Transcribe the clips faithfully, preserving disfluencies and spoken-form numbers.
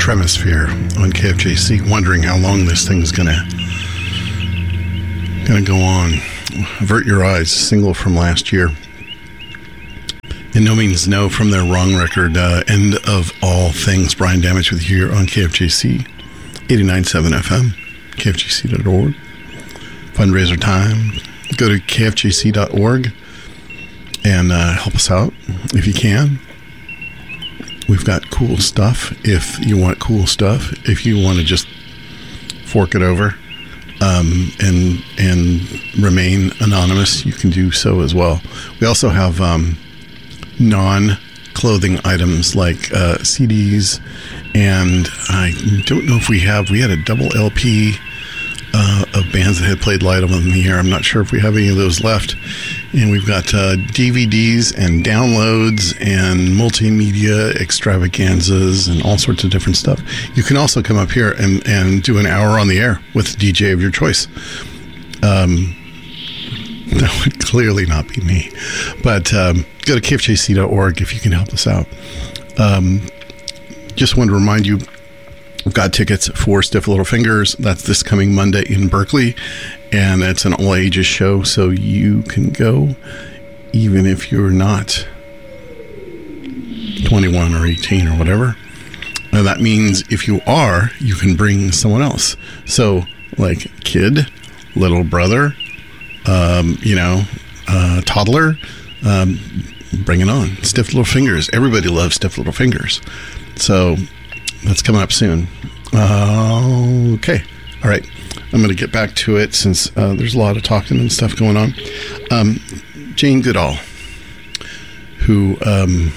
Tremisphere on K F J C, wondering how long this thing's gonna gonna go on. Avert Your Eyes, single from last year. And No Means No from their Wrong record. Uh, End of All Things. Brian Damage with you here on K F J C eighty-nine point seven F M, K F G C dot org. Fundraiser time. Go to K F J C dot org and uh, help us out if you can. We've got cool stuff if you want cool stuff. If you want to just fork it over um, and and remain anonymous, you can do so as well. We also have um, non-clothing items like uh, C Ds, and I don't know if we have, we had a double L P uh, of bands that had played live on the air. I'm not sure if we have any of those left. And we've got uh, D V Ds and downloads and multimedia extravaganzas and all sorts of different stuff. You can also come up here and, and do an hour on the air with a D J of your choice. Um, that would clearly not be me. But um, go to K F J C dot org if you can help us out. Um, just want to remind you, we've got tickets for Stiff Little Fingers. That's this coming Monday in Berkeley. And it's an all ages show, so you can go even if you're not twenty-one or eighteen or whatever. And that means if you are, you can bring someone else. So, like kid, little brother, um, you know, uh, toddler, um, bring it on. Stiff Little Fingers. Everybody loves Stiff Little Fingers. So, that's coming up soon. Uh, okay. All right. I'm going to get back to it since uh, there's a lot of talking and stuff going on. Um, Jane Goodall, who um,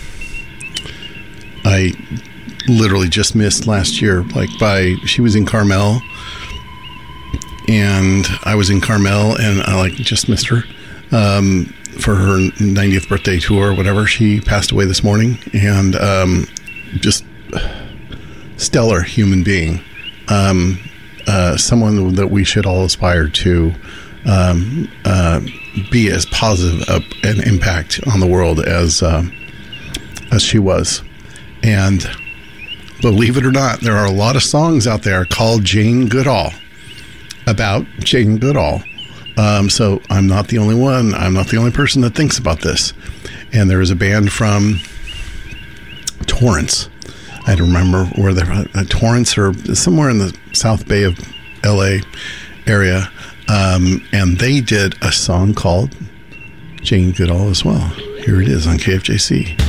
I literally just missed last year. Like by, she was in Carmel, and I was in Carmel, and I like just missed her um, for her ninetieth birthday tour or whatever. She passed away this morning, and um, just stellar human being. Um, Uh, someone that we should all aspire to um, uh, be as positive a, an impact on the world as uh, as she was. And believe it or not, there are a lot of songs out there called Jane Goodall, about Jane Goodall. Um, so I'm not the only one. I'm not the only person that thinks about this. And there is a band from Torrance. I don't remember where they're uh, Torrance or somewhere in the South Bay of L A area. Um, and they did a song called Jane Goodall as well. Here it is on K F J C.